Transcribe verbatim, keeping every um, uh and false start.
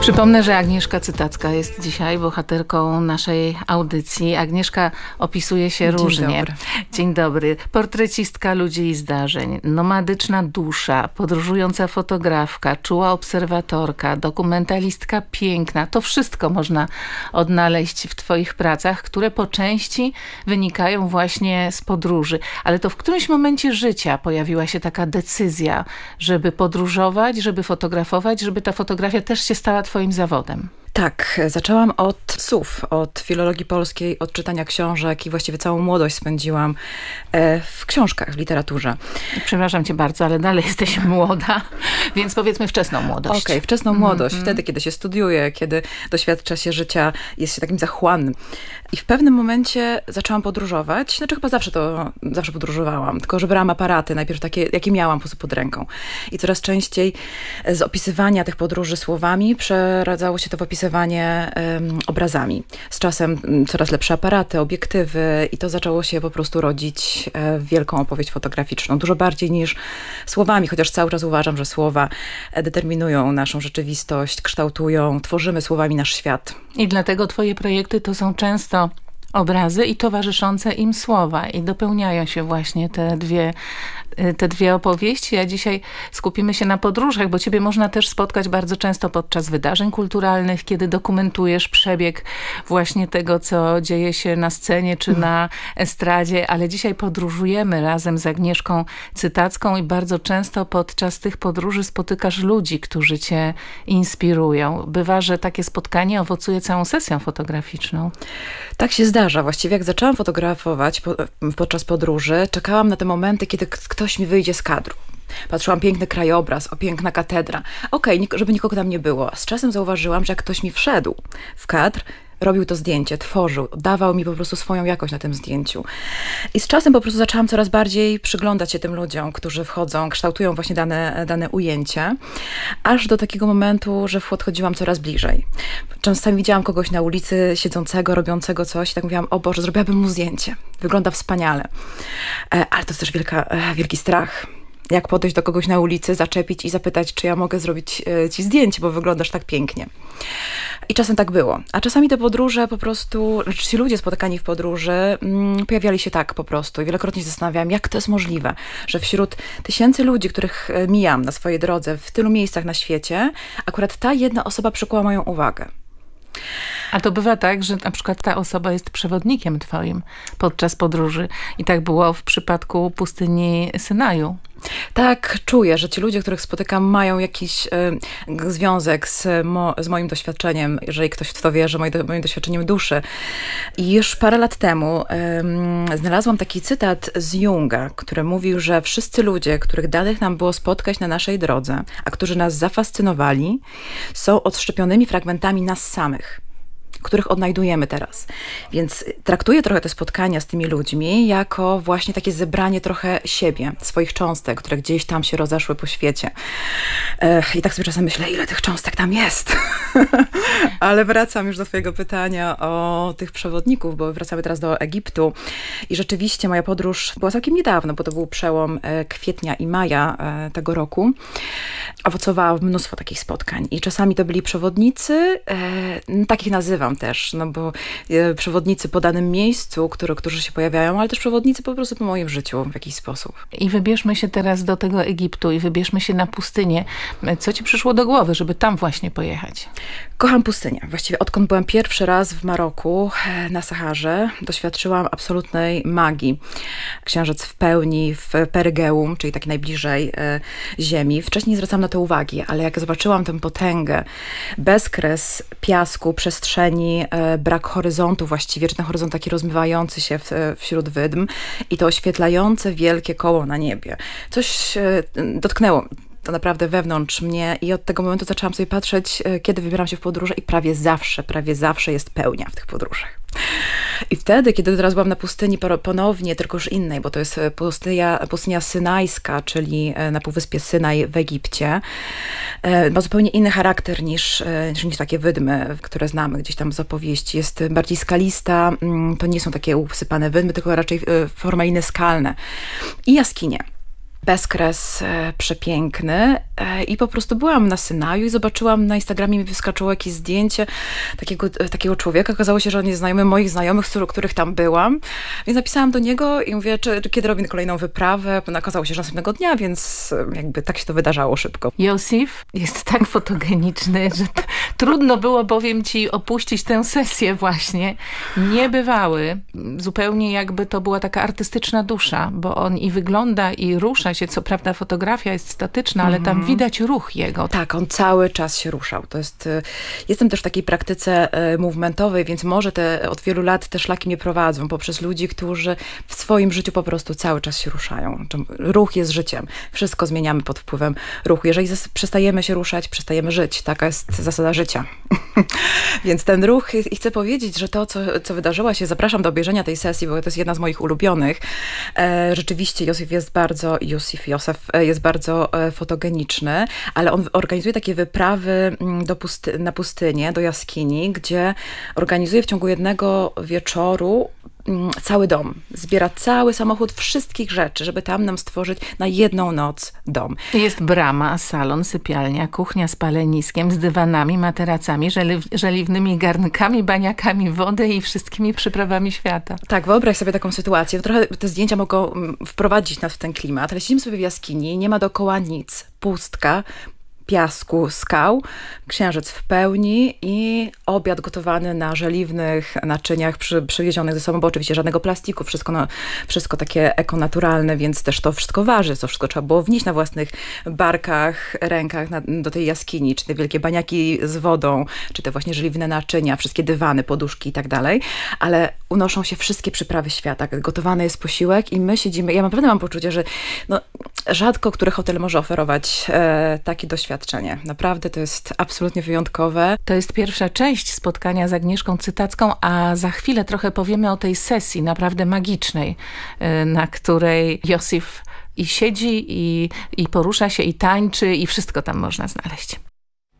Przypomnę, że Agnieszka Cytacka jest dzisiaj bohaterką naszej audycji. Agnieszka opisuje się Dzień różnie. Dobry. Dzień dobry. Portrecistka ludzi i zdarzeń, nomadyczna dusza, podróżująca fotografka, czuła obserwatorka, dokumentalistka piękna. To wszystko można odnaleźć w twoich pracach, które po części wynikają właśnie z podróży. Ale to w którymś momencie życia pojawiła się taka decyzja, żeby podróżować, żeby fotografować, żeby ta fotografia też się stała twoim zawodem. Tak, zaczęłam od słów, od filologii polskiej, od czytania książek i właściwie całą młodość spędziłam w książkach, w literaturze. Przepraszam cię bardzo, ale dalej jesteś młoda, więc powiedzmy wczesną młodość. Okej, okay, wczesną młodość, mm-hmm. wtedy, kiedy się studiuje, kiedy doświadcza się życia, jest się takim zachłannym. I w pewnym momencie zaczęłam podróżować, znaczy chyba zawsze to, zawsze podróżowałam, tylko że brałam aparaty, najpierw takie, jakie miałam po prostu pod ręką. I coraz częściej z opisywania tych podróży słowami przeradzało się to w opisywanie Um, obrazami. Z czasem um, coraz lepsze aparaty, obiektywy i to zaczęło się po prostu rodzić e, wielką opowieść fotograficzną. Dużo bardziej niż słowami, chociaż cały czas uważam, że słowa determinują naszą rzeczywistość, kształtują, tworzymy słowami nasz świat. I dlatego twoje projekty to są często obrazy i towarzyszące im słowa i dopełniają się właśnie te dwie, te dwie opowieści. A dzisiaj skupimy się na podróżach, bo ciebie można też spotkać bardzo często podczas wydarzeń kulturalnych, kiedy dokumentujesz przebieg właśnie tego, co dzieje się na scenie czy na estradzie, ale dzisiaj podróżujemy razem z Agnieszką Cytacką i bardzo często podczas tych podróży spotykasz ludzi, którzy cię inspirują. Bywa, że takie spotkanie owocuje całą sesją fotograficzną. Tak się zdarza. Właściwie jak zaczęłam fotografować po, podczas podróży, czekałam na te momenty, kiedy ktoś mi wyjdzie z kadru. Patrzyłam, piękny krajobraz, o piękna katedra. Okej, okay, żeby nikogo tam nie było. Z czasem zauważyłam, że jak ktoś mi wszedł w kadr, robił to zdjęcie, tworzył, dawał mi po prostu swoją jakość na tym zdjęciu. I z czasem po prostu zaczęłam coraz bardziej przyglądać się tym ludziom, którzy wchodzą, kształtują właśnie dane, dane ujęcie, aż do takiego momentu, że podchodziłam coraz bliżej. Czasami widziałam kogoś na ulicy siedzącego, robiącego coś i tak mówiłam, o Boże, zrobiłabym mu zdjęcie. Wygląda wspaniale. Ale to jest też wielka, wielki strach. Jak podejść do kogoś na ulicy, zaczepić i zapytać, czy ja mogę zrobić ci zdjęcie, bo wyglądasz tak pięknie. I czasem tak było. A czasami te podróże po prostu, znaczy ci ludzie spotykani w podróży mm, pojawiali się tak po prostu. I wielokrotnie się zastanawiałam, jak to jest możliwe, że wśród tysięcy ludzi, których mijam na swojej drodze w tylu miejscach na świecie, akurat ta jedna osoba przykuła moją uwagę. A to bywa tak, że na przykład ta osoba jest przewodnikiem twoim podczas podróży. I tak było w przypadku pustyni Synaju. Tak, czuję, że ci ludzie, których spotykam, mają jakiś y, związek z, mo, z moim doświadczeniem, jeżeli ktoś w to wierzy, moim, moim doświadczeniem duszy. I już parę lat temu y, znalazłam taki cytat z Junga, który mówił, że wszyscy ludzie, których danych nam było spotkać na naszej drodze, a którzy nas zafascynowali, są odszczepionymi fragmentami nas samych, których odnajdujemy teraz. Więc traktuję trochę te spotkania z tymi ludźmi jako właśnie takie zebranie trochę siebie, swoich cząstek, które gdzieś tam się rozeszły po świecie. Ech, I tak sobie czasem myślę, ile tych cząstek tam jest. Ale wracam już do twojego pytania o tych przewodników, bo wracamy teraz do Egiptu. I rzeczywiście moja podróż była całkiem niedawno, bo to był przełom kwietnia i maja tego roku. Owocowało mnóstwo takich spotkań. I czasami to byli przewodnicy, e, takich nazywam też, no bo e, przewodnicy po danym miejscu, które, którzy się pojawiają, ale też przewodnicy po prostu po moim życiu w jakiś sposób. I wybierzmy się teraz do tego Egiptu i wybierzmy się na pustynię. Co ci przyszło do głowy, żeby tam właśnie pojechać? Kocham pustynię. Właściwie odkąd byłam pierwszy raz w Maroku, na Saharze, doświadczyłam absolutnej magii. Księżyc w pełni, w Perygeum, czyli tak najbliżej e, ziemi. Wcześniej nie zwracałam na to uwagi, ale jak zobaczyłam tę potęgę, bezkres piasku, przestrzeni, e, brak horyzontu właściwie, czy ten horyzont taki rozmywający się w, wśród wydm i to oświetlające wielkie koło na niebie. Coś e, dotknęło to naprawdę wewnątrz mnie i od tego momentu zaczęłam sobie patrzeć, kiedy wybieram się w podróże i prawie zawsze, prawie zawsze jest pełnia w tych podróżach. I wtedy, kiedy teraz byłam na pustyni ponownie, tylko już innej, bo to jest pustynia, pustynia synajska, czyli na półwyspie Synaj w Egipcie, ma zupełnie inny charakter niż, niż takie wydmy, które znamy gdzieś tam z opowieści. Jest bardziej skalista, to nie są takie usypane wydmy, tylko raczej formalnie skalne. I jaskinie. bezkres e, przepiękny e, i po prostu byłam na Synaju i zobaczyłam na Instagramie, mi wyskoczyło jakieś zdjęcie takiego, e, takiego człowieka. Okazało się, że on jest znajomy moich znajomych, z których tam byłam. Więc napisałam do niego i mówię, czy, czy kiedy robię kolejną wyprawę. Okazało się, że następnego dnia, więc e, jakby tak się to wydarzało szybko. Josif jest tak fotogeniczny, że t- trudno było, powiem ci, opuścić tę sesję właśnie. Niebywały. Zupełnie jakby to była taka artystyczna dusza, bo on i wygląda, i rusza się. Co prawda fotografia jest statyczna, ale tam widać ruch jego. Tak, on cały czas się ruszał. To jest, jestem też w takiej praktyce movementowej, więc może te, od wielu lat te szlaki mnie prowadzą poprzez ludzi, którzy w swoim życiu po prostu cały czas się ruszają. Ruch jest życiem. Wszystko zmieniamy pod wpływem ruchu. Jeżeli przestajemy się ruszać, przestajemy żyć. Taka jest zasada życia. Więc ten ruch, i chcę powiedzieć, że to, co, co wydarzyło się, zapraszam do obejrzenia tej sesji, bo to jest jedna z moich ulubionych. E, rzeczywiście Józef jest bardzo, Józef, Józef jest bardzo e, fotogeniczny, ale on organizuje takie wyprawy do pusty, na pustynię, do jaskini, gdzie organizuje w ciągu jednego wieczoru cały dom. Zbiera cały samochód wszystkich rzeczy, żeby tam nam stworzyć na jedną noc dom. Jest brama, salon, sypialnia, kuchnia z paleniskiem, z dywanami, materacami, żeli, żeliwnymi garnkami, baniakami wody i wszystkimi przyprawami świata. Tak, wyobraź sobie taką sytuację. Trochę te zdjęcia mogą wprowadzić nas w ten klimat, ale siedzimy sobie w jaskini, nie ma dookoła nic, pustka, piasku, skał, księżyc w pełni i obiad gotowany na żeliwnych naczyniach przy, przywiezionych ze sobą, bo oczywiście żadnego plastiku, wszystko, no, wszystko takie ekonaturalne, więc też to wszystko waży, to wszystko trzeba było wnieść na własnych barkach, rękach na, do tej jaskini, czy te wielkie baniaki z wodą, czy te właśnie żeliwne naczynia, wszystkie dywany, poduszki i tak dalej, ale unoszą się wszystkie przyprawy świata, gotowany jest posiłek i my siedzimy, ja naprawdę mam poczucie, że no, rzadko który hotel może oferować e, takie doświadczenie. Naprawdę to jest absolutnie wyjątkowe. To jest pierwsza część spotkania z Agnieszką Cytacką, a za chwilę trochę powiemy o tej sesji naprawdę magicznej, na której Josif i siedzi, i, i porusza się, i tańczy, i wszystko tam można znaleźć.